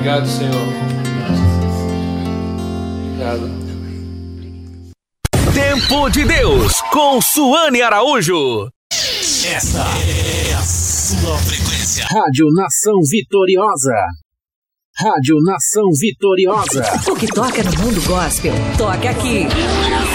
Obrigado, Senhor. Obrigado. Tempo de Deus, com Suane Araújo. Esta é a sua frequência. Rádio Nação Vitoriosa. Rádio Nação Vitoriosa. O que toca no mundo gospel, toca aqui.